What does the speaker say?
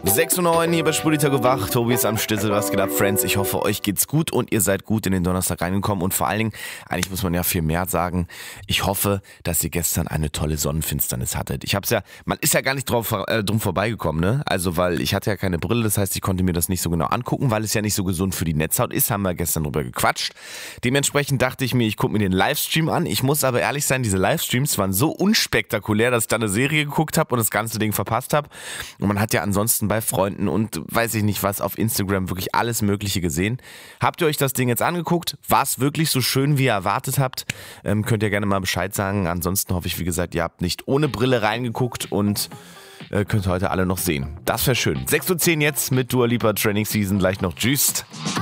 6:09 Uhr hier bei Spulita wach. Tobi ist am Stissel, was geht ab, Friends? Ich hoffe, euch geht's gut und ihr seid gut in den Donnerstag reingekommen. Und vor allen Dingen, eigentlich muss man ja viel mehr sagen, ich hoffe, dass ihr gestern eine tolle Sonnenfinsternis hattet. Man ist ja gar nicht drum vorbeigekommen, ne? Also, weil ich hatte ja keine Brille, das heißt, ich konnte mir das nicht so genau angucken, weil es ja nicht so gesund für die Netzhaut ist, haben wir gestern drüber gequatscht. Dementsprechend dachte ich mir, ich gucke mir den Livestream an. Ich muss aber ehrlich sein, diese Livestreams waren so unspektakulär, dass ich da eine Serie geguckt habe und das ganze Ding verpasst habe. Und man hat ja ansonsten bei Freunden und weiß ich nicht was auf Instagram wirklich alles Mögliche gesehen. Habt ihr euch das Ding jetzt angeguckt? War es wirklich so schön, wie ihr erwartet habt? Könnt ihr gerne mal Bescheid sagen. Ansonsten hoffe ich, wie gesagt, ihr habt nicht ohne Brille reingeguckt und könnt heute alle noch sehen. Das wäre schön. 6:10 Uhr jetzt mit Dua Lipa Training Season, gleich noch Juiced.